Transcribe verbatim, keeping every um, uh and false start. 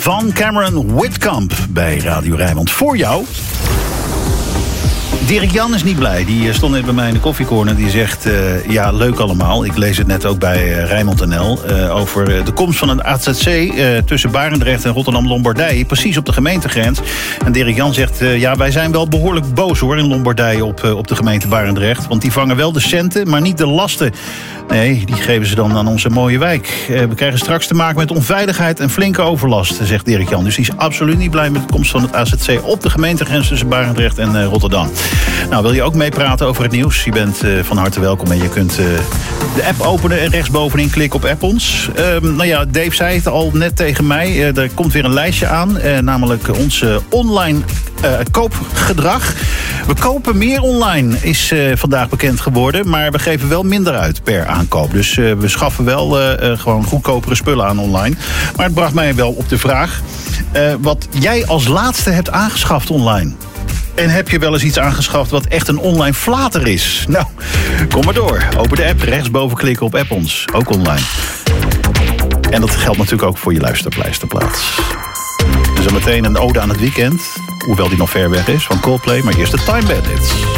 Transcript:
van Cameron Whitkamp bij Radio Rijnmond. Voor jou. Dirk Jan is niet blij. Die stond net bij mij in de koffiecorner. Die zegt, uh, ja, leuk allemaal. Ik lees het net ook bij uh, Rijnmond punt n l. Uh, over de komst van een A Z C uh, tussen Barendrecht en Rotterdam-Lombardije. Precies op de gemeentegrens. En Dirk Jan zegt, uh, ja, wij zijn wel behoorlijk boos hoor in Lombardije op, uh, op de gemeente Barendrecht. Want die vangen wel de centen, maar niet de lasten. Nee, die geven ze dan aan onze mooie wijk. Uh, we krijgen straks te maken met onveiligheid en flinke overlast, zegt Dirk Jan. Dus die is absoluut niet blij met de komst van het A Z C op de gemeentegrens tussen Barendrecht en uh, Rotterdam. Nou, wil je ook meepraten over het nieuws? Je bent uh, van harte welkom en je kunt uh, de app openen en rechtsbovenin klikken op App ons. Uh, nou ja, Dave zei het al net tegen mij. Uh, er komt weer een lijstje aan, uh, namelijk ons uh, online uh, koopgedrag. We kopen meer online, is uh, vandaag bekend geworden, maar we geven wel minder uit per aankoop. Dus uh, we schaffen wel uh, uh, gewoon goedkopere spullen aan online. Maar het bracht mij wel op de vraag uh, wat jij als laatste hebt aangeschaft online. En heb je wel eens iets aangeschaft wat echt een online flater is? Nou, kom maar door. Open de app, rechtsboven klikken op App ons. Ook online. En dat geldt natuurlijk ook voor je luisterpleisterplaats. Dus dan meteen een ode aan het weekend. Hoewel die nog ver weg is, van Coldplay. Maar eerst de Time Bandits.